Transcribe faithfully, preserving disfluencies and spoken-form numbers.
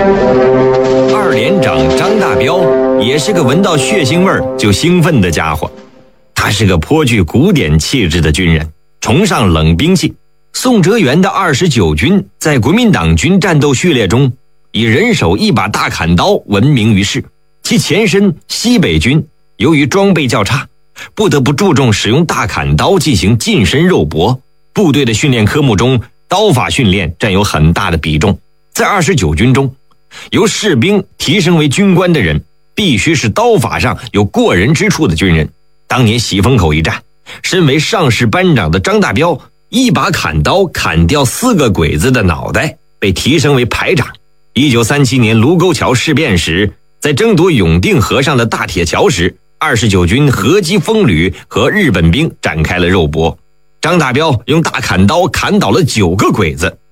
二连长张大彪也是个闻到血腥味儿就兴奋的家伙，他是个颇具古典气质的军人，崇尚冷兵器。宋哲元的二十九军在国民党军战斗序列中以人手一把大砍刀闻名于世，其前身西北军由于装备较差，不得不注重使用大砍刀进行近身肉搏，部队的训练科目中刀法训练占有很大的比重。在二十九军中，由士兵提升为军官的人必须是刀法上有过人之处的军人。当年喜峰口一战，身为上士班长的张大彪一把砍刀砍掉四个鬼子的脑袋，被提升为排长。一九三七年卢沟桥事变时，在争夺永定河上的大铁桥时，二十九军合击风旅和日本兵展开了肉搏，张大彪用大砍刀砍倒了九个鬼子，